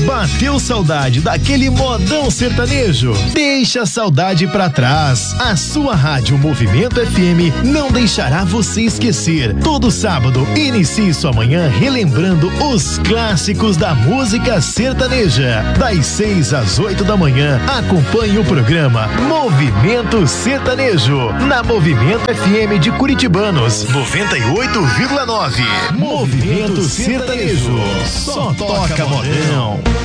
Bateu saudade daquele modão sertanejo? Deixa a saudade pra trás. A sua rádio Movimento FM não deixará você esquecer. Todo sábado, inicie sua manhã relembrando os clássicos da música sertaneja. Das 6 às 8 da manhã, acompanhe o programa Movimento Sertanejo, na Movimento FM de Curitibanos, 98,9. Movimento Sertanejo, só toca modão.